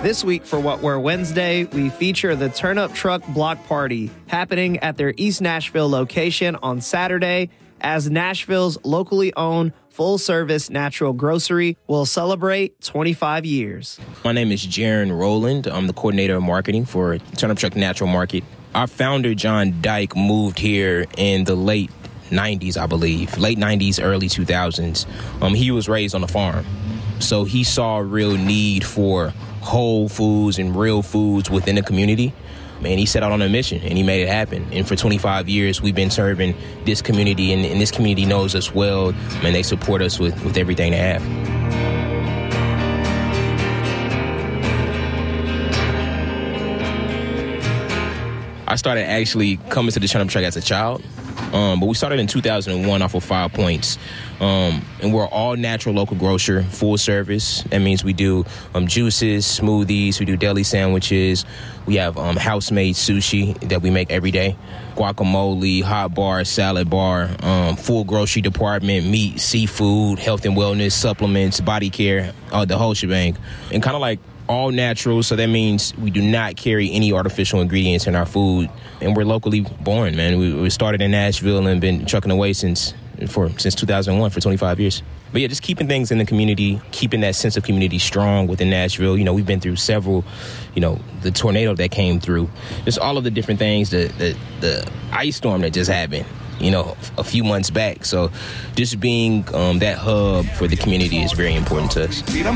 This week for What We're Wednesday, we feature the Turnip Truck Block Party happening at their East Nashville location on Saturday, as Nashville's locally owned full-service natural grocery will celebrate 25 years. My name is Jaron Rowland. I'm the coordinator of marketing for Turnip Truck Natural Market. Our founder, John Dyke, moved here in the late 90s, I believe. Late 90s, early 2000s. He was raised on a farm. So he saw a real need for whole foods and real foods within the community. And he set out on a mission, and he made it happen. And for 25 years, we've been serving this community, and this community knows us well, and they support us with everything they have. I started actually coming to the Turnip Truck as a child, but we started in 2001 off of 5 Points. And we're all natural local grocer, full service. That means we do juices, smoothies, we do deli sandwiches. We have house-made sushi that we make every day, guacamole, hot bar, salad bar, full grocery department, meat, seafood, health and wellness, supplements, body care, the whole shebang. And kind of like all natural, so that means we do not carry any artificial ingredients in our food. And we're locally born, man. We started in Nashville and been trucking away since 2001 for 25 years. But yeah, just keeping things in the community, keeping that sense of community strong within Nashville. You know, we've been through several, the tornado that came through, just all of the different things, the ice storm that just happened, a few months back. So just being that hub for the community is very important to us.